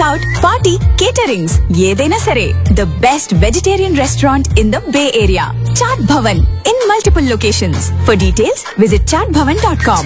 out, party, caterings, ఏదైనా సరే. The best vegetarian restaurant in the Bay Area. Chaat Bhavan in multiple locations. For details, visit chaatbhavan.com.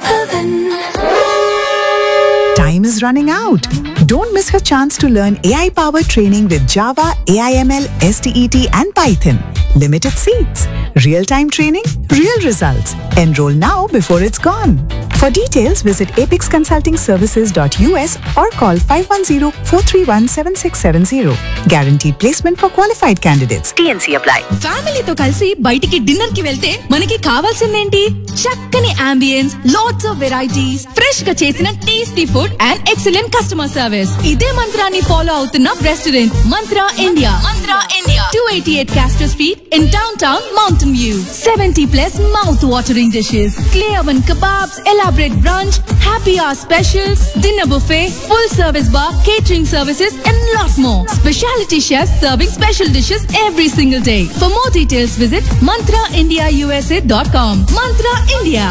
Time is running out. Don't miss your chance to learn AI-powered training with Java, AIML, STET and Python. Limited seats. Real-time training, real results. Enroll now before it's gone. For details, visit apexconsultingservices.us or call 510-431-7670. Guaranteed placement for qualified candidates. TNC apply. ఫ్యామిలీతో కలిసి బయటికి dinner కి వెళ్తే మనకి కావాల్సిందేంటి? చక్కని ambience, lots of varieties, fresh గా చేసిన tasty food and excellent customer service. ఇదే మంత్రాన్ని ఫాలో అవుతున్న restaurant mantra India. 288 Castro Street in downtown Mountain View. 70+ mouth-watering dishes, clay oven kebabs, elaborate brunch, happy hour specials, dinner buffet, full service bar, catering services and lots more. Specialty chefs serving special dishes every single day. For more details, visit mantraindiausa.com. Mantra India.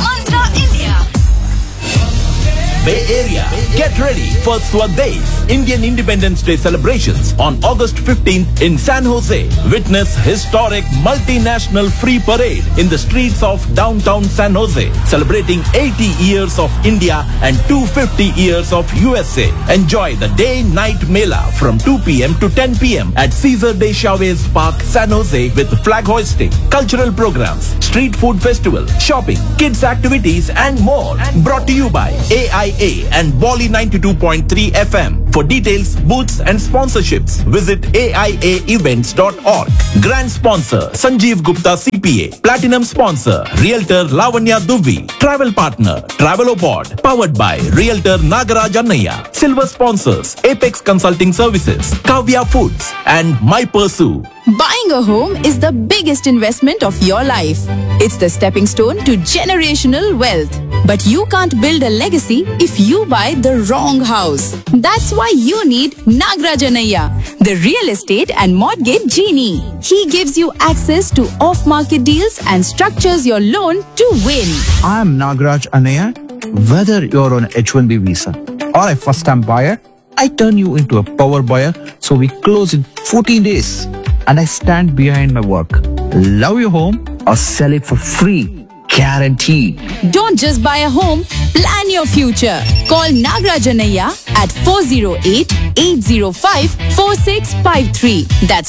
Bay Area, get ready for Swadesh Indian Independence Day celebrations on August 15th in San Jose. Witness historic multinational free parade in the streets of downtown San Jose, celebrating 80 years of India and 250 years of USA. Enjoy the day-night mela from 2 p.m. to 10 p.m. at Cesar de Chavez Park, San Jose, with flag hoisting, cultural programs, street food festival, shopping, kids activities and more. Brought to you by AIA and Bolly 92.3 FM. For details, booths and sponsorships, visit AIAevents.org. Grand sponsor Sanjeev Gupta CPA. Platinum sponsor Realtor Lavanya Dubey. Travel partner Travelopod. Powered by Realtor Nagaraj Annaya. Silver sponsors Apex Consulting Services, Kavya Foods and My Pursue. Buying a home is the biggest investment of your life. It's the stepping stone to generational wealth. But you can't build a legacy if you buy the wrong house. That's why you need Nagaraj Annaya, the real estate and mortgage genie. He gives you access to off-market deals and structures your loan to win. I am Nagaraj Annaya. Whether you're on H-1B visa or a first-time buyer, I turn you into a power buyer so we close in 14 days. And I stand behind my work. Love your home or sell it for free. Guaranteed. Don't just buy a home, plan your future. Call Nagaraj Annaya at 408-805-4653. That's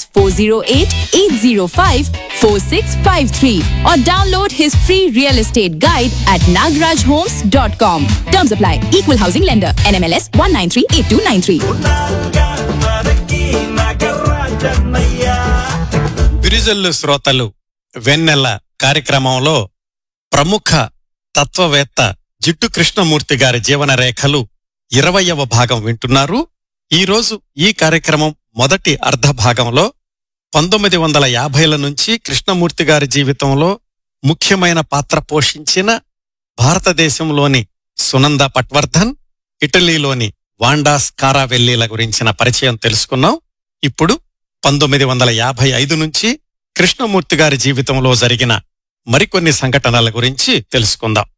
408-805-4653. Or download his free real estate guide at nagarajhomes.com. Terms apply. Equal housing lender. NMLS 1938293. బిరిజల్లు శ్రోతలు వెన్నెల కార్యక్రమంలో ప్రముఖ తత్వవేత్త జిట్టు కృష్ణమూర్తి గారి జీవన రేఖలు 20వ భాగం వింటున్నారు. ఈరోజు ఈ కార్యక్రమం మొదటి అర్ధ భాగంలో 1950ల నుంచి కృష్ణమూర్తి గారి జీవితంలో ముఖ్యమైన పాత్ర పోషించిన భారతదేశంలోని సునంద పట్వర్ధన్, ఇటలీలోని వాండా స్కారావెల్లీల గురించిన పరిచయం తెలుసుకున్నాం. ఇప్పుడు 1955 నుంచి కృష్ణమూర్తి గారి జీవితంలో జరిగిన మరికొన్ని సంఘటనల గురించి తెలుసుకుందాం.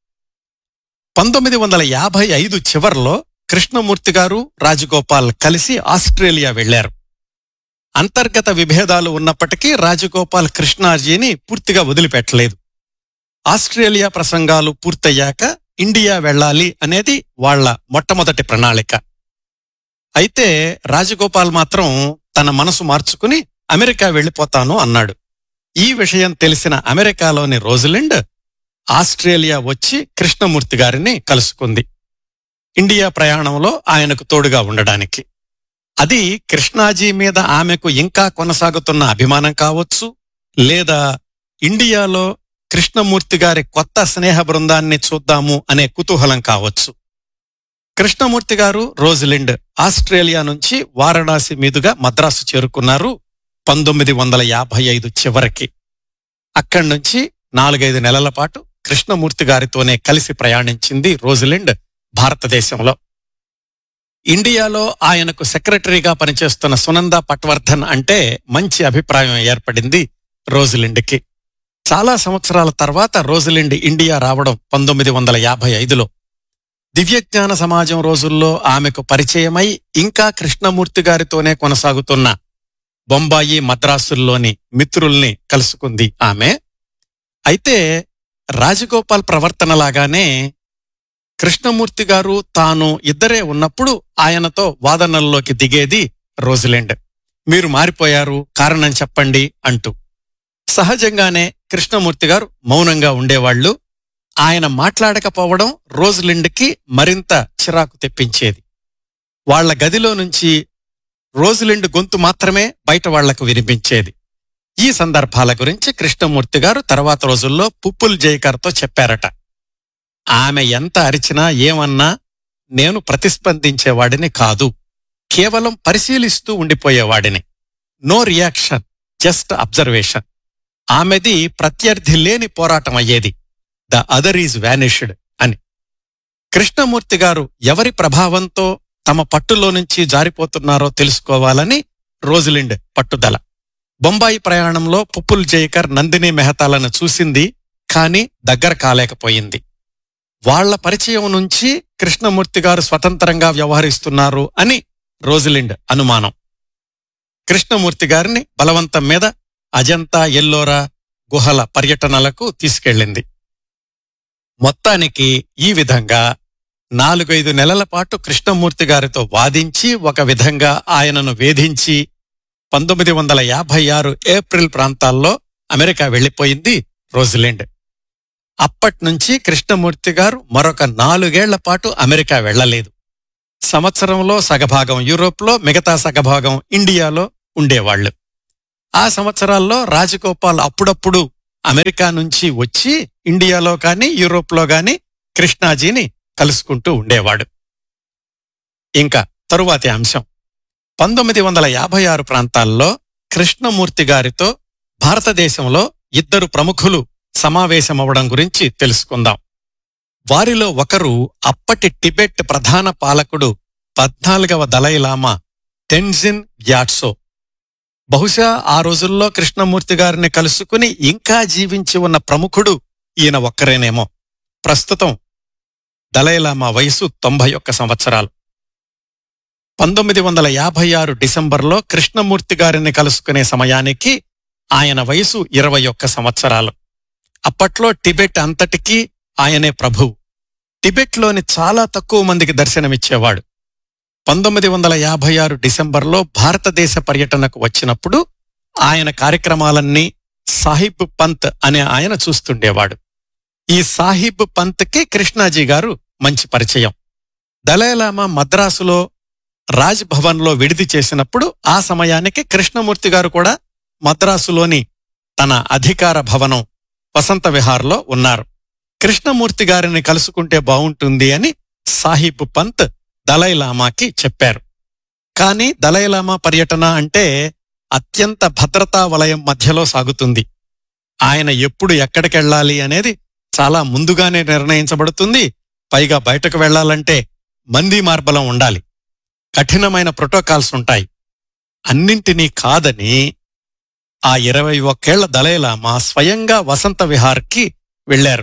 1955 చివర్లో కృష్ణమూర్తి గారు, రాజగోపాల్ కలిసి ఆస్ట్రేలియా వెళ్లారు. అంతర్గత విభేదాలు ఉన్నప్పటికీ రాజగోపాల్ కృష్ణాజీని పూర్తిగా వదిలిపెట్టలేదు. ఆస్ట్రేలియా ప్రసంగాలు పూర్తయ్యాక ఇండియా వెళ్లాలి అనేది వాళ్ల మొట్టమొదటి ప్రణాళిక. అయితే రాజగోపాల్ మాత్రం తన మనసు మార్చుకుని అమెరికా వెళ్లిపోతాను అన్నాడు. ఈ విషయం తెలిసిన అమెరికాలోని రోజ్లిండ్ ఆస్ట్రేలియా వచ్చి కృష్ణమూర్తి గారిని కలుసుకుంది, ఇండియా ప్రయాణంలో ఆయనకు తోడుగా ఉండడానికి. అది కృష్ణాజీ మీద ఆమెకు ఇంకా కొనసాగుతున్న అభిమానం కావచ్చు, లేదా ఇండియాలో కృష్ణమూర్తి గారి కొత్త స్నేహ బృందాన్ని చూద్దాము అనే కుతూహలం కావచ్చు. కృష్ణమూర్తి గారు, రోజ్లిండ్ ఆస్ట్రేలియా నుంచి వారణాసి మీదుగా మద్రాసు చేరుకున్నారు 1955 చివరికి. అక్కడ్నుంచి 4-5 నెలల పాటు కృష్ణమూర్తి గారితోనే కలిసి ప్రయాణించింది రోజ్లిండ్ భారతదేశంలో. ఇండియాలో ఆయనకు సెక్రటరీగా పనిచేస్తున్న సునంద పట్వర్ధన్ అంటే మంచి అభిప్రాయం ఏర్పడింది రోజ్లిండ్కి. చాలా సంవత్సరాల తర్వాత రోజ్లిండ్ ఇండియా రావడం 1955లో. దివ్యజ్ఞాన సమాజం రోజుల్లో ఆమెకు పరిచయమై ఇంకా కృష్ణమూర్తి గారితోనే కొనసాగుతున్న బొంబాయి మద్రాసుల్లోని మిత్రుల్ని కలుసుకుంది ఆమె. అయితే రాజగోపాల్ ప్రవర్తనలాగానే కృష్ణమూర్తి గారు తాను ఇద్దరే ఉన్నప్పుడు ఆయనతో వాదనల్లోకి దిగేది రోజ్లిండ్. మీరు మారిపోయారు, కారణం చెప్పండి అంటూ. సహజంగానే కృష్ణమూర్తి గారు మౌనంగా ఉండేవాళ్లు. ఆయన మాట్లాడకపోవడం రోజ్లిండ్కి మరింత చిరాకు తెప్పించేది. వాళ్ల గదిలో నుంచి రోజ్లిండ్ గొంతు మాత్రమే బయట వాళ్లకు వినిపించేది. ఈ సందర్భాల గురించి కృష్ణమూర్తి గారు తర్వాత రోజుల్లో పుప్పుల్ జైకర్తో చెప్పారట. ఆమె ఎంత అరిచినా ఏమన్నా నేను ప్రతిస్పందించేవాడిని కాదు, కేవలం పరిశీలిస్తూ ఉండిపోయేవాడిని. No reaction, just observation. ఆమెది ప్రత్యర్థి లేని పోరాటం అయ్యేది. ద అదర్ ఈజ్ వ్యానిష్డ్ అని. కృష్ణమూర్తి గారు ఎవరి ప్రభావంతో తమ పట్టులో నుంచి జారిపోతున్నారో తెలుసుకోవాలని రోజ్లిండ్ పట్టుదల. బొంబాయి ప్రయాణంలో పుప్పుల్ జైకర్ నందిని మెహతాలను చూసింది, కాని దగ్గర కాలేకపోయింది. వాళ్ల పరిచయం నుంచి కృష్ణమూర్తి గారు స్వతంత్రంగా వ్యవహరిస్తున్నారు అని రోజ్లిండ్ అనుమానం. కృష్ణమూర్తి గారిని బలవంతం మీద అజంతా ఎల్లోరా గుహల పర్యటనలకు తీసుకెళ్ళింది. మొత్తానికి ఈ విధంగా 4-5 నెలల పాటు కృష్ణమూర్తి గారితో వాదించి ఒక విధంగా ఆయనను వేధించి 1956 ఏప్రిల్ ప్రాంతాల్లో అమెరికా వెళ్లిపోయింది రోజ్లిండ్. అప్పట్నుంచి కృష్ణమూర్తి గారు మరొక 4 ఏళ్ల పాటు అమెరికా వెళ్లలేదు. సంవత్సరంలో సగభాగం యూరోప్లో, మిగతా సగభాగం ఇండియాలో ఉండేవాళ్లు. ఆ సంవత్సరాల్లో రాజగోపాల్ అప్పుడప్పుడు అమెరికా నుంచి వచ్చి ఇండియాలో కాని యూరోప్లో గాని కృష్ణాజీని కలుసుకుంటూ ఉండేవాడు. ఇంకా తరువాతి అంశం, 1956 ప్రాంతాల్లో కృష్ణమూర్తి గారితో భారతదేశంలో 2 ప్రముఖులు సమావేశమవడం గురించి తెలుసుకుందాం. వారిలో ఒకరు అప్పటి టిబెట్ ప్రధాన పాలకుడు 14వ దలైలామా టెన్జిన్ గ్యాట్సో. బహుశా ఆ రోజుల్లో కృష్ణమూర్తి గారిని కలుసుకుని ఇంకా జీవించి ఉన్న ప్రముఖుడు ఈయన ఒక్కరేనేమో. ప్రస్తుతం దలైలామా వయసు 91 సంవత్సరాలు. 1956 డిసెంబర్లో కృష్ణమూర్తి గారిని కలుసుకునే సమయానికి ఆయన వయసు 21 సంవత్సరాలు. అప్పట్లో టిబెట్ అంతటికీ ఆయనే ప్రభువు. టిబెట్లోని చాలా తక్కువ మందికి దర్శనమిచ్చేవాడు. 1956 డిసెంబర్లో భారతదేశ పర్యటనకు వచ్చినప్పుడు ఆయన కార్యక్రమాలన్నీ సాహిబ్ పంత్ అనే ఆయన చూస్తుండేవాడు. ఈ సాహిబ్ పంత్కి కృష్ణాజీ గారు మంచి పరిచయం. దలైలామా మద్రాసులో రాజ్ భవన్లో విడిది చేసినప్పుడు ఆ సమయానికి కృష్ణమూర్తి గారు కూడా మద్రాసులోని తన అధికార భవనం వసంత విహార్లో ఉన్నారు. కృష్ణమూర్తి గారిని కలుసుకుంటే బావుంటుంది అని సాహిబ్ పంత్ దలైలామాకి చెప్పారు. కాని దలైలామా పర్యటన అంటే అత్యంత భద్రతా వలయం మధ్యలో సాగుతుంది. ఆయన ఎప్పుడు ఎక్కడికెళ్లాలి అనేది చాలా ముందుగానే నిర్ణయించబడుతుంది. పైగా బయటకు వెళ్లాలంటే మందీ మార్బలం ఉండాలి, కఠినమైన ప్రోటోకాల్స్ ఉంటాయి. అన్నింటినీ కాదని ఆ 21 ఏళ్ల దలైలామా స్వయంగా వసంత విహార్కి వెళ్లారు.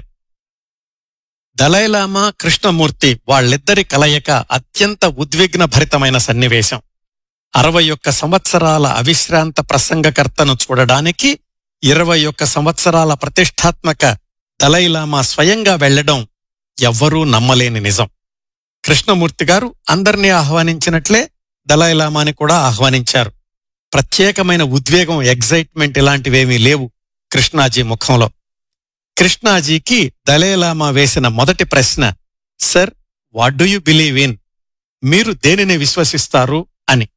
దలైలామా కృష్ణమూర్తి వాళ్ళిద్దరి కలయిక అత్యంత ఉద్విగ్న భరితమైన సన్నివేశం. 61 సంవత్సరాల అవిశ్రాంత ప్రసంగకర్తను చూడడానికి 21 సంవత్సరాల ప్రతిష్టాత్మక దలైలామా స్వయంగా వెళ్లడం ఎవ్వరూ నమ్మలేని నిజం. కృష్ణమూర్తి గారు అందర్నీ ఆహ్వానించినట్లే దలైలామాని కూడా ఆహ్వానించారు. ప్రత్యేకమైన ఉద్వేగం, ఎగ్జైట్మెంట్ ఇలాంటివేమీ లేవు కృష్ణాజీ ముఖంలో. కృష్ణాజీకి దలైలామా వేసిన మొదటి ప్రశ్న, sir, what do you believe in? మీరు దేనిని విశ్వసిస్తారు అని.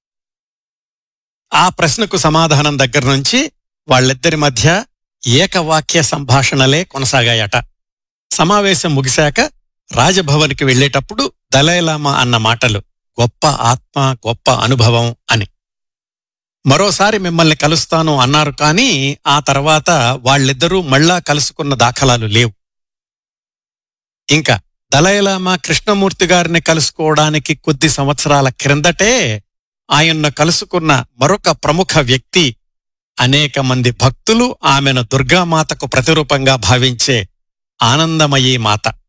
ఆ ప్రశ్నకు సమాధానం దగ్గర నుంచి వాళ్ళిద్దరి మధ్య ఏకవాక్య సంభాషణలే కొనసాగాయట. సమావేశం ముగిశాక రాజభవన్కి వెళ్లేటప్పుడు దలైలామా అన్న మాటలు గొప్ప ఆత్మ, గొప్ప అనుభవం అని. మరోసారి మిమ్మల్ని కలుస్తాను అన్నారు, కానీ ఆ తర్వాత వాళ్ళిద్దరూ మళ్ళా కలుసుకున్న దాఖలాలు లేవు. ఇంకా దలైలామా కృష్ణమూర్తి గారిని కలుసుకోవడానికి కొద్ది సంవత్సరాల క్రిందటే ఆయన్ను కలుసుకున్న మరొక ప్రముఖ వ్యక్తి, అనేక మంది భక్తులు ఆమెను దుర్గామాతకు ప్రతిరూపంగా భావించే ఆనందమయీ మాత.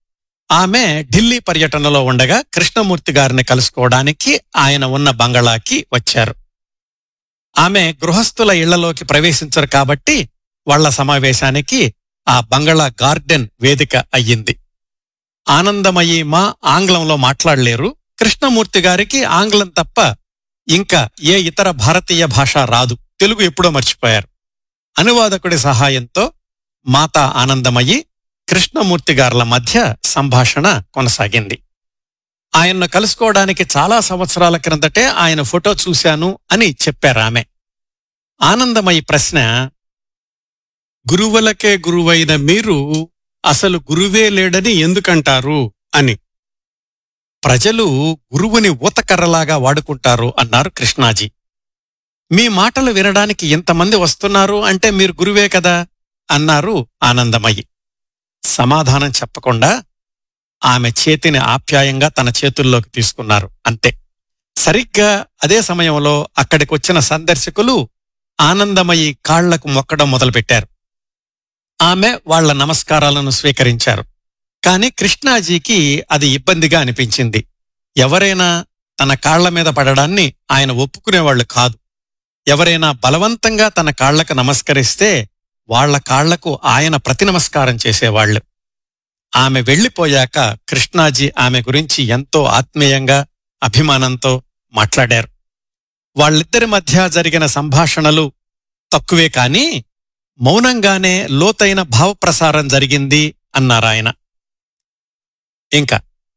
ఆమె ఢిల్లీ పర్యటనలో ఉండగా కృష్ణమూర్తి గారిని కలుసుకోవడానికి ఆయన ఉన్న బంగళాకి వచ్చారు. ఆమె గృహస్థుల ఇళ్లలోకి ప్రవేశించరు కాబట్టి వాళ్ల సమావేశానికి ఆ బంగళా గార్డెన్ వేదిక అయ్యింది. ఆనందమయ్యి మా ఆంగ్లంలో మాట్లాడలేరు. కృష్ణమూర్తి గారికి ఆంగ్లం తప్ప ఇంకా ఏ ఇతర భారతీయ భాష రాదు. తెలుగు ఎప్పుడో మర్చిపోయారు. అనువాదకుడి సహాయంతో మాతా ఆనందమయ్యి కృష్ణమూర్తి గార్ల మధ్య సంభాషణ కొనసాగింది. ఆయన్ను కలుసుకోవడానికి చాలా సంవత్సరాల క్రిందటే ఆయన ఫోటో చూశాను అని చెప్పారామె. ఆనందమయ్యి ప్రశ్న, గురువులకే గురువైన మీరు అసలు గురువే లేడని ఎందుకంటారు అని. ప్రజలు గురువుని ఊతకర్రలాగా వాడుకుంటారు అన్నారు కృష్ణాజీ. మీ మాటలు వినడానికి ఇంతమంది వస్తున్నారు అంటే మీరు గురువే కదా అన్నారు ఆనందమయ్యి. సమాధానం చెప్పకుండా ఆమె చేతిని ఆప్యాయంగా తన చేతుల్లోకి తీసుకున్నారు. అంతే. సరిగ్గా అదే సమయంలో అక్కడికొచ్చిన సందర్శకులు ఆనందమయ్యి కాళ్లకు మొక్కడం మొదలుపెట్టారు. ఆమె వాళ్ల నమస్కారాలను స్వీకరించారు. కాని కృష్ణాజీకి అది ఇబ్బందిగా అనిపించింది. ఎవరైనా తన కాళ్ల మీద పడడాన్ని ఆయన ఒప్పుకునేవాళ్లు కాదు. ఎవరైనా బలవంతంగా తన కాళ్లకు నమస్కరిస్తే వాళ్ల కాళ్లకు ఆయన ప్రతి నమస్కారం చేసేవాళ్లు. ఆమె వెళ్లిపోయాక కృష్ణాజీ ఆమె గురించి ఎంతో ఆత్మీయంగా అభిమానంతో మాట్లాడారు. వాళ్ళిద్దరి మధ్య జరిగిన సంభాషణలు తక్కువే కాని మౌనంగానే లోతైన భావప్రసారం జరిగింది అన్నారాయన. ఇంకా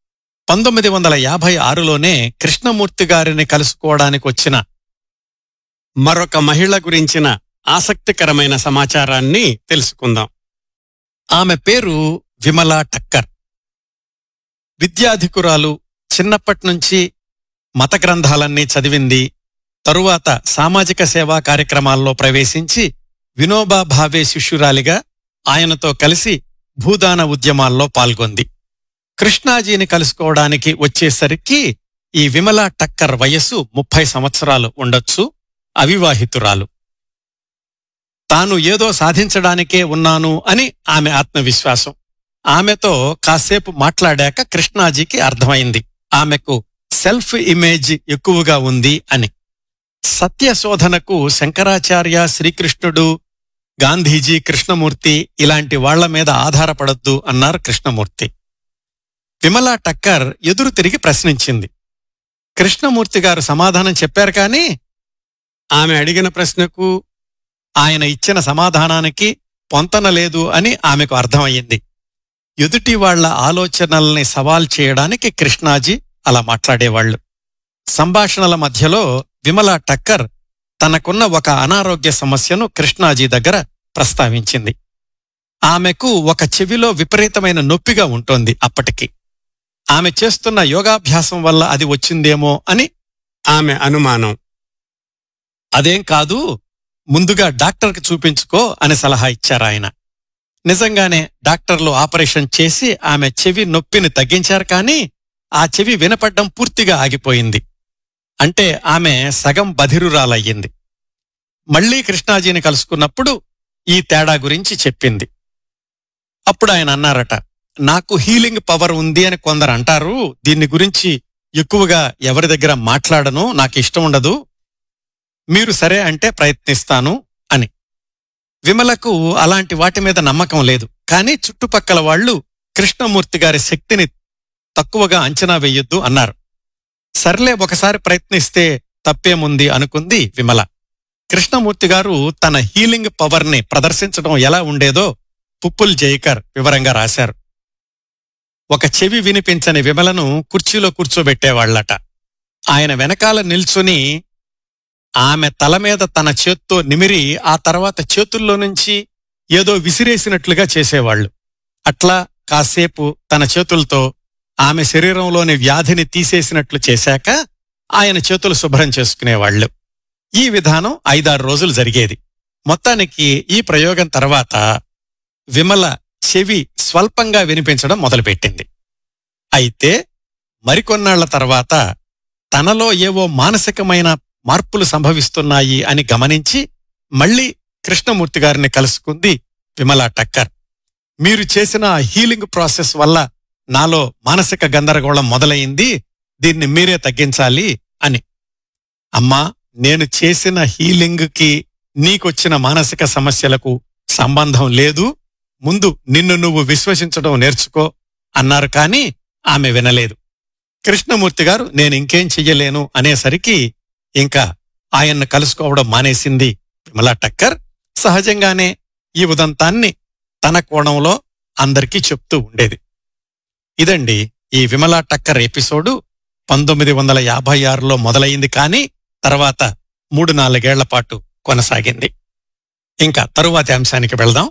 1956లోనే కృష్ణమూర్తి గారిని కలుసుకోవడానికి వచ్చిన మరొక మహిళ గురించిన ఆసక్తికరమైన సమాచారాన్ని తెలుసుకుందాం. ఆమె పేరు విమలా టక్కర్. విద్యాధికురాలు. చిన్నప్పట్నుంచి మత గ్రంథాలన్నీ చదివింది. తరువాత సామాజిక సేవా కార్యక్రమాల్లో ప్రవేశించి వినోబా భావే శిష్యురాలిగా ఆయనతో కలిసి భూదాన ఉద్యమాల్లో పాల్గొంది. కృష్ణాజీని కలుసుకోవడానికి వచ్చేసరికి ఈ విమలా టక్కర్ వయస్సు 30 సంవత్సరాలు ఉండొచ్చు. అవివాహితురాలు. తాను ఏదో సాధించడానికే ఉన్నాను అని ఆమె ఆత్మవిశ్వాసం. ఆమెతో కాసేపు మాట్లాడాక కృష్ణాజీకి అర్థమైంది ఆమెకు సెల్ఫ్ ఇమేజ్ ఎక్కువగా ఉంది అని. సత్యశోధనకు శంకరాచార్య, శ్రీకృష్ణుడు, గాంధీజీ, కృష్ణమూర్తి ఇలాంటి వాళ్ల మీద ఆధారపడొద్దు అన్నారు కృష్ణమూర్తి. విమలా టక్కర్ ఎదురు తిరిగి ప్రశ్నించింది. కృష్ణమూర్తి గారు సమాధానం చెప్పారు కాని ఆమె అడిగిన ప్రశ్నకు ఆయన ఇచ్చిన సమాధానానికి పొంతన లేదు అని ఆమెకు అర్థమయ్యింది. ఎదుటి వాళ్ల ఆలోచనల్ని సవాల్ చేయడానికి కృష్ణాజీ అలా మాట్లాడేవాళ్లు. సంభాషణల మధ్యలో విమలా టక్కర్ తనకున్న ఒక అనారోగ్య సమస్యను కృష్ణాజీ దగ్గర ప్రస్తావించింది. ఆమెకు ఒక చెవిలో విపరీతమైన నొప్పిగా ఉంటోంది. అప్పటికి ఆమె చేస్తున్న యోగాభ్యాసం వల్ల అది వచ్చిందేమో అని ఆమె అనుమానం. అదేం కాదు, ముందుగా డాక్టర్కి చూపించుకో అని సలహా ఇచ్చారాయన. నిజంగానే డాక్టర్లు ఆపరేషన్ చేసి ఆమె చెవి నొప్పిని తగ్గించారు కాని ఆ చెవి వినపడ్డం పూర్తిగా ఆగిపోయింది. అంటే ఆమె సగం బధిరురాలయ్యింది. మళ్లీ కృష్ణాజీని కలుసుకున్నప్పుడు ఈ తేడా గురించి చెప్పింది. అప్పుడు ఆయన అన్నారట, నాకు హీలింగ్ పవర్ ఉంది అని కొందరు అంటారు. దీన్ని గురించి ఎక్కువగా ఎవరి దగ్గర మాట్లాడను, నాకు ఇష్టం ఉండదు. మీరు సరే అంటే ప్రయత్నిస్తాను అని. విమలకు అలాంటి వాటి మీద నమ్మకం లేదు. కాని చుట్టుపక్కల వాళ్లు కృష్ణమూర్తి గారి శక్తిని తక్కువగా అంచనా వెయ్యొద్దు అన్నారు. సర్లే, ఒకసారి ప్రయత్నిస్తే తప్పేముంది అనుకుంది విమల. కృష్ణమూర్తి గారు తన హీలింగ్ పవర్ ని ప్రదర్శించడం ఎలా ఉండేదో పుప్పుల్ జైకర్ వివరంగా రాశారు. ఒక చెవి వినిపించని విమలను కుర్చీలో కూర్చోబెట్టేవాళ్లట. ఆయన వెనకాల నిల్చుని ఆమె తల మీద తన చేత్తో నిమిరి ఆ తర్వాత చేతుల్లో నుంచి ఏదో విసిరేసినట్లుగా చేసేవాళ్లు. అట్లా కాసేపు తన చేతులతో ఆమె శరీరంలోని వ్యాధిని తీసేసినట్లు చేశాక ఆయన చేతులు శుభ్రం చేసుకునేవాళ్లు. ఈ విధానం 5-6 రోజులు జరిగేది. మొత్తానికి ఈ ప్రయోగం తర్వాత విమల చెవి స్వల్పంగా వినిపించడం మొదలుపెట్టింది. అయితే మరికొన్నాళ్ల తర్వాత తనలో ఏవో మానసికమైన మార్పులు సంభవిస్తున్నాయి అని గమనించి మళ్లీ కృష్ణమూర్తి గారిని కలుసుకుంది విమలా టక్కర్. మీరు చేసిన హీలింగ్ ప్రాసెస్ వల్ల నాలో మానసిక గందరగోళం మొదలైంది, దీన్ని మీరే తగ్గించాలి అని. అమ్మా, నేను చేసిన హీలింగ్కి నీకొచ్చిన మానసిక సమస్యలకు సంబంధం లేదు, ముందు నిన్ను నువ్వు విశ్వసించడం నేర్చుకో అన్నారు. కానీ ఆమె వినలేదు. కృష్ణమూర్తి గారు నేను ఇంకేం చెయ్యలేను అనేసరికి ఇంకా ఆయన్ను కలుసుకోవడం మానేసింది విమలా టక్కర్. సహజంగానే ఈ ఉదంతాన్ని తన కోణంలో అందరికీ చెప్తూ ఉండేది. ఇదండి ఈ విమలా టక్కర్ ఎపిసోడు. 1956లో మొదలైంది, కానీ తర్వాత 3-4 ఏళ్ల పాటు కొనసాగింది. ఇంకా తరువాతి అంశానికి వెళ్దాం.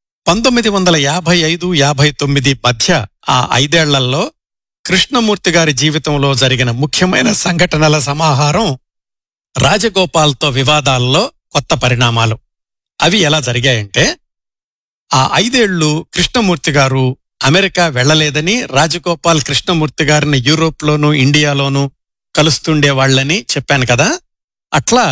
1955-59 మధ్య ఆ 5 ఏళ్లలో కృష్ణమూర్తి గారి జీవితంలో జరిగిన ముఖ్యమైన సంఘటనల సమాహారం రాజగోపాల్తో వివాదాల్లో కొత్త పరిణామాలు. అవి ఎలా జరిగాయంటే, ఆ 5 ఏళ్లు కృష్ణమూర్తి గారు అమెరికా వెళ్లలేదని, రాజగోపాల్ కృష్ణమూర్తి గారిని యూరోప్లోనూ ఇండియాలోనూ కలుస్తుండేవాళ్లని చెప్పాను కదా. అట్లా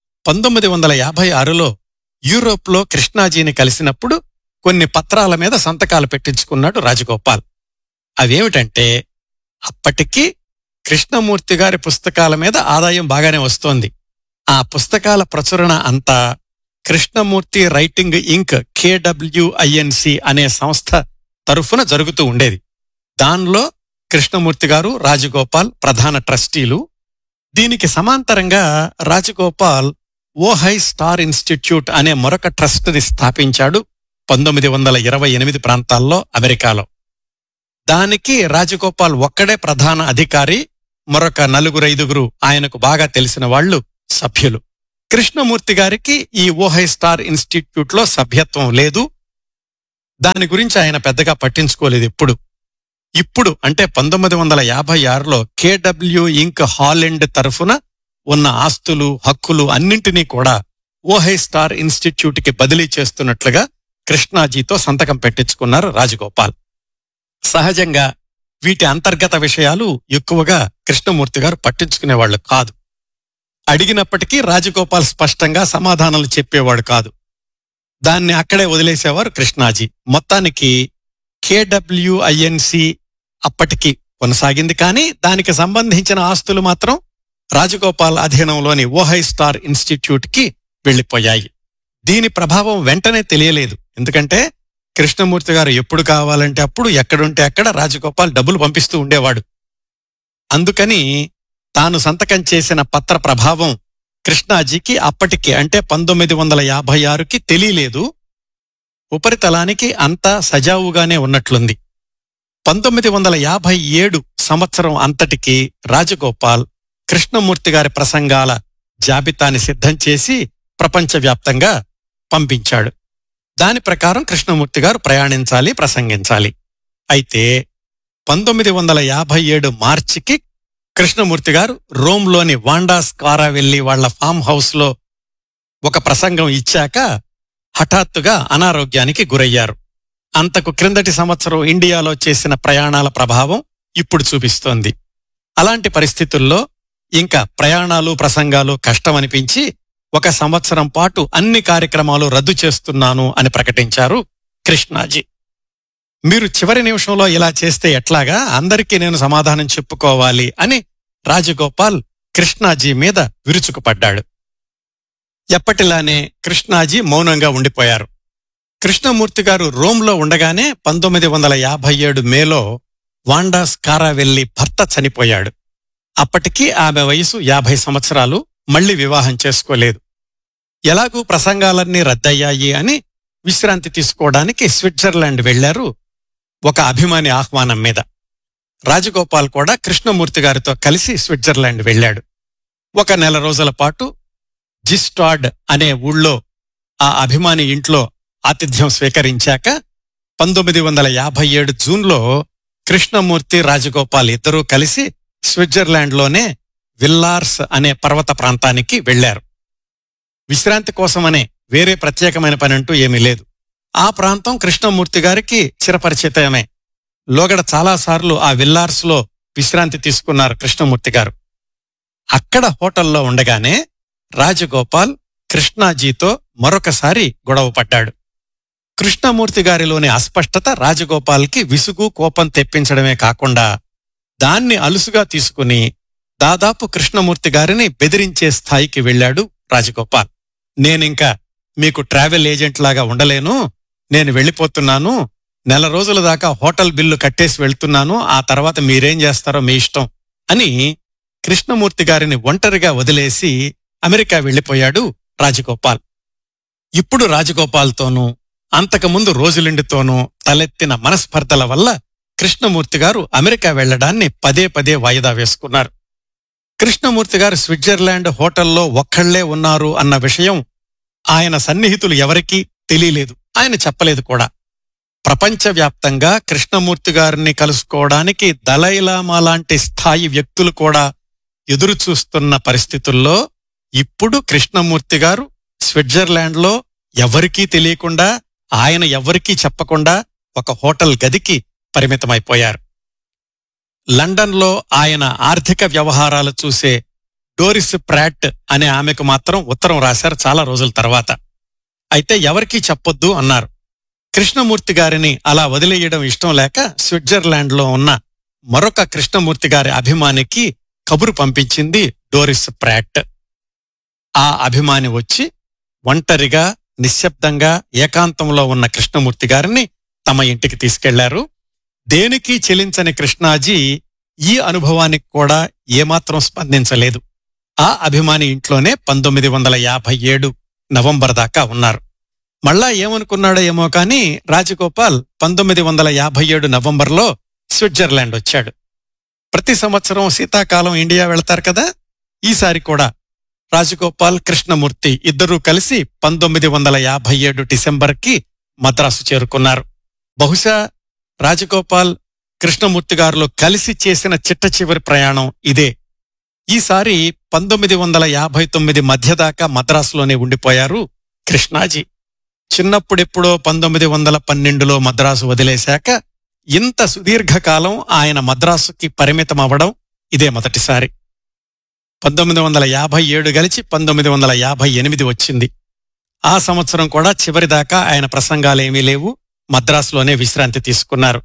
1956లో యూరోప్లో కృష్ణాజీని కలిసినప్పుడు కొన్ని పత్రాల మీద సంతకాలు పెట్టించుకున్నాడు రాజగోపాల్. అవేమిటంటే, అప్పటికి కృష్ణమూర్తి గారి పుస్తకాల మీద ఆదాయం బాగానే వస్తోంది. ఆ పుస్తకాల ప్రచురణ అంతా కృష్ణమూర్తి రైటింగ్ ఇంక్ KWINC అనే సంస్థ తరఫున జరుగుతూ ఉండేది. దానిలో కృష్ణమూర్తి గారు, రాజగోపాల్ ప్రధాన ట్రస్టీలు. దీనికి సమాంతరంగా రాజగోపాల్ ఓహై స్టార్ ఇన్స్టిట్యూట్ అనే మరొక ట్రస్ట్ని స్థాపించాడు 1928 ప్రాంతాల్లో అమెరికాలో. దానికి రాజగోపాల్ ఒక్కడే ప్రధాన అధికారి, మరొక 4-5 ఆయనకు బాగా తెలిసిన వాళ్లు సభ్యులు. కృష్ణమూర్తి గారికి ఈ ఓహై స్టార్ ఇన్స్టిట్యూట్లో సభ్యత్వం లేదు. దాని గురించి ఆయన పెద్దగా పట్టించుకోలేదు ఎప్పుడు. ఇప్పుడు అంటే 1956లో KW ఇంక్ హాలెండ్ తరఫున ఉన్న ఆస్తులు, హక్కులు అన్నింటినీ కూడా ఓహై స్టార్ ఇన్స్టిట్యూట్కి బదిలీ చేస్తున్నట్లుగా కృష్ణాజీతో సంతకం పెట్టించుకున్నారు రాజగోపాల్. సహజంగా వీటి అంతర్గత విషయాలు ఎక్కువగా కృష్ణమూర్తి గారు పట్టించుకునేవాళ్లు కాదు. అడిగినప్పటికీ రాజగోపాల్ స్పష్టంగా సమాధానాలు చెప్పేవాడు కాదు. దాన్ని అక్కడే వదిలేసేవారు కృష్ణాజీ. మొత్తానికి KWINC అప్పటికి కొనసాగింది, కానీ దానికి సంబంధించిన ఆస్తులు మాత్రం రాజగోపాల్ అధీనంలోని ఓహై స్టార్ ఇన్స్టిట్యూట్కి వెళ్లిపోయాయి. దీని ప్రభావం వెంటనే తెలియలేదు. ఎందుకంటే కృష్ణమూర్తి గారు ఎప్పుడు కావాలంటే అప్పుడు, ఎక్కడుంటే అక్కడ రాజగోపాల్ డబ్బులు పంపిస్తూ ఉండేవాడు. అందుకని తాను సంతకం చేసిన పత్ర ప్రభావం కృష్ణాజీకి అప్పటికి అంటే 1956కి తెలియలేదు. ఉపరితలానికి అంతా సజావుగానే ఉన్నట్లుంది. 1957 సంవత్సరం అంతటికి రాజగోపాల్ కృష్ణమూర్తి గారి ప్రసంగాల జాబితాని సిద్ధం చేసి ప్రపంచవ్యాప్తంగా పంపించాడు. దాని ప్రకారం కృష్ణమూర్తి గారు ప్రయాణించాలి, ప్రసంగించాలి. అయితే 1957 మార్చికి కృష్ణమూర్తి గారు రోమ్లోని వాండా స్కారా వెళ్లి వాళ్ల ఫామ్ హౌస్లో ఒక ప్రసంగం ఇచ్చాక హఠాత్తుగా అనారోగ్యానికి గురయ్యారు. అంతకు క్రిందటి సంవత్సరం ఇండియాలో చేసిన ప్రయాణాల ప్రభావం ఇప్పుడు చూపిస్తోంది. అలాంటి పరిస్థితుల్లో ఇంకా ప్రయాణాలు, ప్రసంగాలు కష్టమనిపించి 1 సంవత్సరం పాటు అన్ని కార్యక్రమాలు రద్దు చేస్తున్నాను అని ప్రకటించారు కృష్ణాజీ. మీరు చివరి నిమిషంలో ఇలా చేస్తే ఎట్లాగా, అందరికీ నేను సమాధానం చెప్పుకోవాలి అని రాజగోపాల్ కృష్ణాజీ మీద విరుచుకుపడ్డాడు. ఎప్పటిలానే కృష్ణాజీ మౌనంగా ఉండిపోయారు. కృష్ణమూర్తి గారు రోమ్లో ఉండగానే 1957 మేలో వాండా స్కారా వెళ్లి భర్త చనిపోయాడు. అప్పటికి ఆమె వయసు 50 సంవత్సరాలు. మళ్లీ వివాహం చేసుకోలేదు. ఎలాగూ ప్రసంగాలన్నీ రద్దయ్యాయి అని విశ్రాంతి తీసుకోవడానికి స్విట్జర్లాండ్ వెళ్లారు ఒక అభిమాని ఆహ్వానం మీద. రాజగోపాల్ కూడా కృష్ణమూర్తి గారితో కలిసి స్విట్జర్లాండ్ వెళ్లాడు. 1 నెల రోజుల పాటు జిస్టాడ్ అనే ఊళ్ళో ఆ అభిమాని ఇంట్లో ఆతిథ్యం స్వీకరించాక 1957 జూన్లో కృష్ణమూర్తి, రాజగోపాల్ ఇద్దరూ కలిసి స్విట్జర్లాండ్లోనే విల్లార్స్ అనే పర్వత ప్రాంతానికి వెళ్లారు. విశ్రాంతి కోసమనే, వేరే ప్రత్యేకమైన పనంటూ ఏమీ లేదు. ఆ ప్రాంతం కృష్ణమూర్తి గారికి చిరపరిచితమే. లోగడ చాలాసార్లు ఆ విల్లార్స్లో విశ్రాంతి తీసుకున్నారు కృష్ణమూర్తి గారు. అక్కడ హోటల్లో ఉండగానే రాజగోపాల్ కృష్ణాజీతో మరొకసారి గొడవ పడ్డాడు. కృష్ణమూర్తి గారిలోని అస్పష్టత రాజగోపాల్కి విసుగు కోపం తెప్పించడమే కాకుండా దాన్ని అలుసుగా తీసుకుని దాదాపు కృష్ణమూర్తి గారిని బెదిరించే స్థాయికి వెళ్ళాడు రాజగోపాల్. నేనింకా మీకు ట్రావెల్ ఏజెంట్ లాగా ఉండలేను, నేను వెళ్ళిపోతున్నాను, నెల రోజుల దాకా హోటల్ బిల్లు కట్టేసి వెళ్తున్నాను, ఆ తర్వాత మీరేం చేస్తారో మీ ఇష్టం అని కృష్ణమూర్తి గారిని ఒంటరిగా వదిలేసి అమెరికా వెళ్లిపోయాడు రాజగోపాల్. ఇప్పుడు రాజగోపాల్తోనూ అంతకుముందు రోజులిండితోనూ తలెత్తిన మనస్పర్ధల వల్ల కృష్ణమూర్తి గారు అమెరికా వెళ్లడాన్ని పదే పదే వాయిదా వేసుకున్నారు. కృష్ణమూర్తి గారు స్విట్జర్లాండ్ హోటల్లో ఒక్కళ్లే ఉన్నారు అన్న విషయం ఆయన సన్నిహితులు ఎవరికీ తెలియలేదు, ఆయన చెప్పలేదు కూడా. ప్రపంచవ్యాప్తంగా కృష్ణమూర్తి గారిని కలుసుకోవడానికి దలైలామా లాంటి స్థాయి వ్యక్తులు కూడా ఎదురుచూస్తున్న పరిస్థితుల్లో ఇప్పుడు కృష్ణమూర్తి గారు స్విట్జర్లాండ్లో ఎవరికీ తెలియకుండా, ఆయన ఎవ్వరికీ చెప్పకుండా ఒక హోటల్ గదికి పరిమితమైపోయారు. లండన్లో ఆయన ఆర్థిక వ్యవహారాలు చూసే డోరిస్ ప్రాట్ అనే ఆమెకు మాత్రం ఉత్తరం రాశారు చాలా రోజుల తర్వాత. అయితే ఎవరికీ చెప్పొద్దు అన్నారు. కృష్ణమూర్తి గారిని అలా వదిలేయడం ఇష్టం లేక స్విట్జర్లాండ్లో ఉన్న మరొక కృష్ణమూర్తి గారి అభిమానికి కబురు పంపించింది డోరిస్ ప్రాట్. ఆ అభిమాని వచ్చి ఒంటరిగా నిశ్శబ్దంగా ఏకాంతంలో ఉన్న కృష్ణమూర్తి గారిని తమ ఇంటికి తీసుకెళ్లారు. దేనికి చెలించని కృష్ణాజీ ఈ అనుభవానికి కూడా ఏమాత్రం స్పందించలేదు. ఆ అభిమాని ఇంట్లోనే 1957 నవంబర్ దాకా ఉన్నారు. మళ్ళా ఏమనుకున్నాడో ఏమో కాని రాజగోపాల్ 1957 నవంబర్లో స్విట్జర్లాండ్ వచ్చాడు. ప్రతి సంవత్సరం శీతాకాలం ఇండియా వెళతారు కదా, ఈసారి కూడా రాజగోపాల్ కృష్ణమూర్తి ఇద్దరూ కలిసి 1957 డిసెంబర్కి మద్రాసు చేరుకున్నారు. బహుశా రాజగోపాల్ కృష్ణమూర్తి గారులు కలిసి చేసిన చిట్ట చివరి ప్రయాణం ఇదే. ఈసారి 1959 మధ్యదాకా మద్రాసులోనే ఉండిపోయారు కృష్ణాజీ. చిన్నప్పుడెప్పుడో 1912లో మద్రాసు వదిలేశాక ఇంత సుదీర్ఘకాలం ఆయన మద్రాసుకి పరిమితమవ్వడం ఇదే మొదటిసారి. 1957 గలిచి 1958 వచ్చింది. ఆ సంవత్సరం కూడా చివరిదాకా ఆయన ప్రసంగాలేమీ లేవు, మద్రాసులోనే విశ్రాంతి తీసుకున్నారు.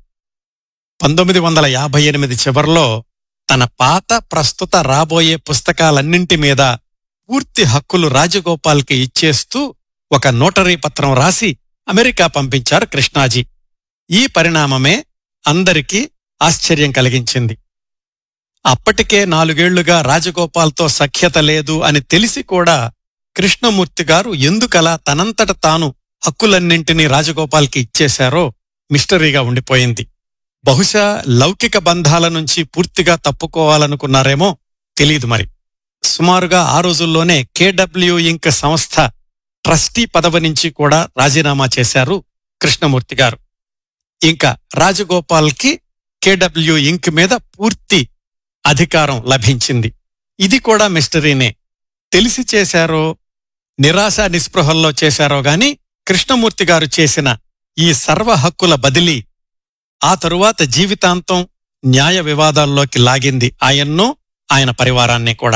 1958 చివర్లో తన పాత ప్రస్తుత రాబోయే పుస్తకాలన్నింటి మీద పూర్తి హక్కులు రాజగోపాల్కి ఇచ్చేస్తూ ఒక నోటరీ పత్రం రాసి అమెరికా పంపించారు కృష్ణాజీ. ఈ పరిణామమే అందరికీ ఆశ్చర్యం కలిగించింది. అప్పటికే 4 ఏళ్లుగా రాజగోపాల్తో సఖ్యత లేదు అని తెలిసి కూడా కృష్ణమూర్తి గారు ఎందుకలా తనంతట తాను హక్కులన్నింటినీ రాజగోపాల్కి ఇచ్చేశారో మిస్టరీగా ఉండిపోయింది. బహుశా లౌకిక బంధాల నుంచి పూర్తిగా తప్పుకోవాలనుకున్నారేమో తెలీదు మరి. సుమారుగా ఆ రోజుల్లోనే కేడబ్ల్యూ ఇంక్ సంస్థ ట్రస్టీ పదవి నుంచి కూడా రాజీనామా చేశారు కృష్ణమూర్తి గారు. ఇంకా రాజగోపాల్కి కేడబ్ల్యూ ఇంక్ మీద పూర్తి అధికారం లభించింది. ఇది కూడా మిస్టరీనే. తెలిసి చేశారో నిరాశ నిస్పృహల్లో చేశారో గాని కృష్ణమూర్తి గారు చేసిన ఈ సర్వ హక్కుల బదిలీ ఆ తరువాత జీవితాంతం న్యాయ వివాదాల్లోకి లాగింది ఆయన్నో ఆయన పరివారాన్ని కూడా.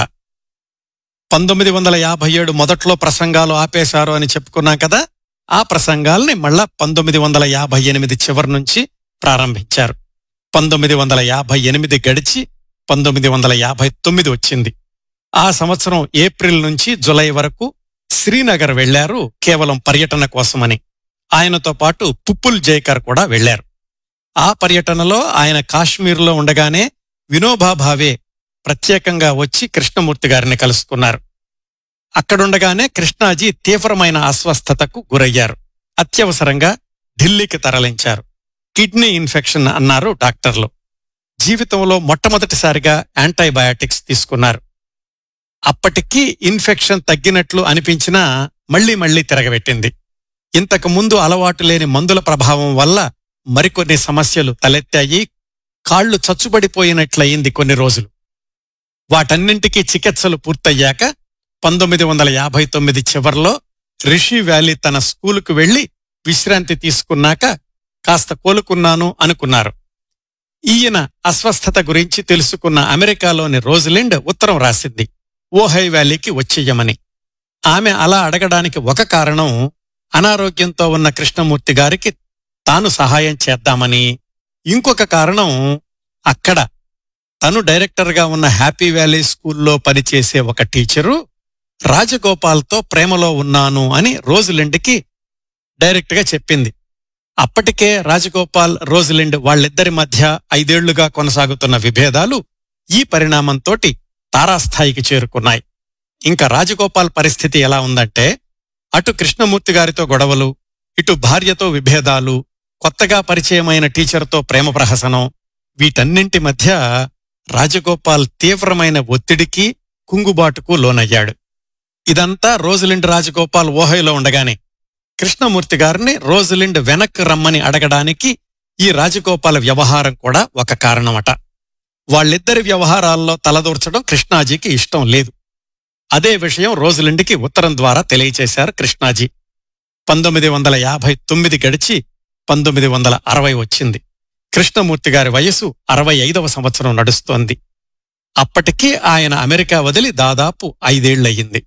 1957 మొదట్లో ప్రసంగాలు ఆపేశారు అని చెప్పుకున్నాం కదా, ఆ ప్రసంగాల్ని మళ్ళా 1958 చివరి నుంచి ప్రారంభించారు. 1958 గడిచి 1959 వచ్చింది. ఆ సంవత్సరం ఏప్రిల్ నుంచి జులై వరకు శ్రీనగర్ వెళ్లారు కేవలం పర్యటన కోసమని. ఆయనతో పాటు పుప్పుల్ జైకర్ కూడా వెళ్లారు. ఆ పర్యటనలో ఆయన కాశ్మీర్లో ఉండగానే వినోబా భావే ప్రత్యేకంగా వచ్చి కృష్ణమూర్తి గారిని కలుసుకున్నారు. అక్కడుండగానే కృష్ణాజీ తీవ్రమైన అస్వస్థతకు గురయ్యారు. అత్యవసరంగా ఢిల్లీకి తరలించారు. కిడ్నీ ఇన్ఫెక్షన్ అన్నారు డాక్టర్లు. జీవితంలో మొట్టమొదటిసారిగా యాంటీబయాటిక్స్ తీసుకున్నారు. అప్పటికీ ఇన్ఫెక్షన్ తగ్గినట్లు అనిపించినా మళ్లీ తిరగబెట్టింది. ఇంతకు ముందు అలవాటు లేని మందుల ప్రభావం వల్ల మరికొన్ని సమస్యలు తలెత్తాయి. కాళ్లు చచ్చుబడిపోయినట్లయింది కొన్ని రోజులు. వాటన్నింటికీ చికిత్సలు పూర్తయ్యాక 1959 చివర్లో రిషి వ్యాలీ తన స్కూలుకు వెళ్లి విశ్రాంతి తీసుకున్నాక కాస్త కోలుకున్నాను అనుకున్నారు. ఈయన అస్వస్థత గురించి తెలుసుకున్న అమెరికాలోని రోజ్లిండ్ ఉత్తరం రాసింది ఓహై వ్యాలీకి వచ్చేయమని. ఆమె అలా అడగడానికి ఒక కారణం అనారోగ్యంతో ఉన్న కృష్ణమూర్తి గారికి తాను సహాయం చేద్దామని, ఇంకొక కారణం అక్కడ తను డైరెక్టర్గా ఉన్న హ్యాపీ వ్యాలీ స్కూల్లో పనిచేసే ఒక టీచరు రాజగోపాల్తో ప్రేమలో ఉన్నాను అని రోజులిండ్కి డైరెక్ట్గా చెప్పింది. అప్పటికే రాజగోపాల్, రోజులిండ్ వాళ్ళిద్దరి మధ్య 5 ఏళ్లుగా కొనసాగుతున్న విభేదాలు ఈ పరిణామంతోటి తారాస్థాయికి చేరుకున్నాయి. ఇంకా రాజగోపాల్ పరిస్థితి ఎలా ఉందంటే, అటు కృష్ణమూర్తి గారితో గొడవలు, ఇటు భార్యతో విభేదాలు, కొత్తగా పరిచయమైన టీచర్తో ప్రేమ ప్రహసనం, వీటన్నింటి మధ్య రాజగోపాల్ తీవ్రమైన ఒత్తిడికి, కుంగుబాటుకు లోనయ్యాడు. ఇదంతా రోజులిండ్ రాజగోపాల్ ఓహైలో ఉండగానే కృష్ణమూర్తి గారిని రోజులిండ్ వెనక్కి రమ్మని అడగడానికి ఈ రాజగోపాల్ వ్యవహారం కూడా ఒక కారణమట. వాళ్ళిద్దరి వ్యవహారాల్లో తలదూర్చడం కృష్ణాజీకి ఇష్టం లేదు. అదే విషయం రోజులిండ్కి ఉత్తరం ద్వారా తెలియచేశారు కృష్ణాజీ. 1959 గడిచి 1960 వచ్చింది. కృష్ణమూర్తి గారి వయసు 65వ సంవత్సరం నడుస్తోంది. అప్పటికీ ఆయన అమెరికా వదిలి దాదాపు 5 ఏళ్లయ్యింది.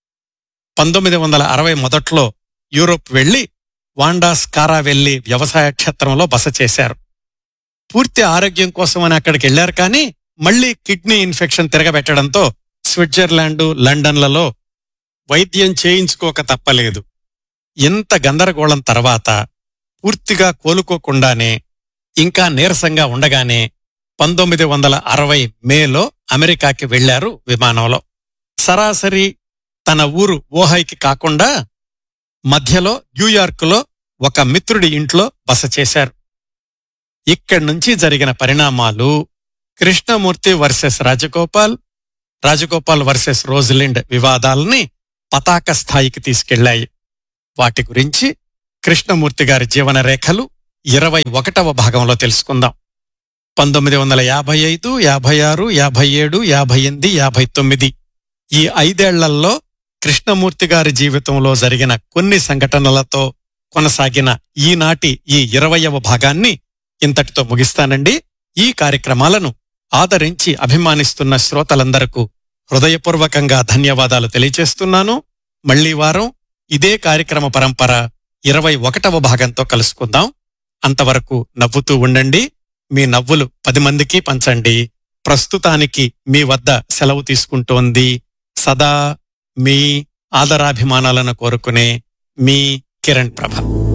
1960 మొదట్లో యూరోప్ వెళ్లి వాండాస్ కారావెల్లి వ్యవసాయ క్షేత్రంలో బస చేశారు. పూర్తి ఆరోగ్యం కోసమని అక్కడికి వెళ్లారు, కానీ మళ్లీ కిడ్నీ ఇన్ఫెక్షన్ తిరగబెట్టడంతో స్విట్జర్లాండు, లండన్లలో వైద్యం చేయించుకోక తప్పలేదు. ఇంత గందరగోళం తర్వాత పూర్తిగా కోలుకోకుండానే, ఇంకా నీరసంగా ఉండగానే 1960 మేలో అమెరికాకి వెళ్లారు విమానంలో. సరాసరి తన ఊరు ఓహైకి కాకుండా మధ్యలో న్యూయార్కులో ఒక మిత్రుడి ఇంట్లో బస చేశారు. ఇక్కడ్నుంచి జరిగిన పరిణామాలు Krishnamurthy versus Rajagopal, Rajagopal versus Rosalind వివాదాలని పతాక స్థాయికి తీసుకెళ్లాయి. వాటి గురించి కృష్ణమూర్తి గారి జీవన రేఖలు 21వ భాగంలో తెలుసుకుందాం. 1955, 56, 57, 58, 59 ఈ 5 ఏళ్లలో కృష్ణమూర్తి గారి జీవితంలో జరిగిన కొన్ని సంఘటనలతో కొనసాగిన ఈనాటి ఈ 20వ భాగాన్ని ఇంతటితో ముగిస్తానండి. ఈ కార్యక్రమాలను ఆదరించి అభిమానిస్తున్న శ్రోతలందరకు హృదయపూర్వకంగా ధన్యవాదాలు తెలియచేస్తున్నాను. మళ్లీ వారం ఇదే కార్యక్రమ పరంపర 21వ భాగంతో కలుసుకుందాం. అంతవరకు నవ్వుతూ ఉండండి. మీ నవ్వులు 10 మందికి పంచండి. ప్రస్తుతానికి మీ వద్ద సెలవు తీసుకుంటోంది సదా మీ ఆదరాభిమానాలను కోరుకునే మీ కిరణ్ ప్రభ.